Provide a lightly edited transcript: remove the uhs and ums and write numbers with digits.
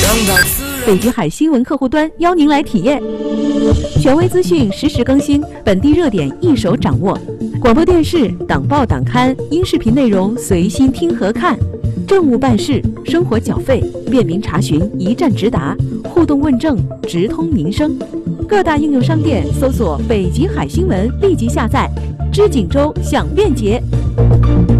北极海新闻客户端邀您来体验，权威资讯实时更新，本地热点一手掌握。广播电视、党报党刊、音视频内容随心听和看，政务办事、生活缴费，便民查询一站直达，互动问政直通民生。各大应用商店搜索“北极海新闻”，立即下载。知锦州享便捷。